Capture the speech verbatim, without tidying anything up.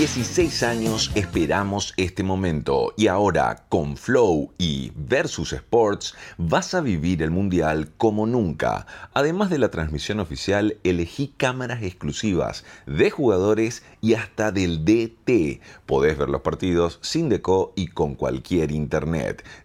dieciséis años esperamos este momento y ahora con Flow y Versus Sports vas a vivir el Mundial como nunca. Además de la transmisión oficial, elegí cámaras exclusivas de jugadores y hasta del D T. Podés ver los partidos sin deco y con cualquier internet.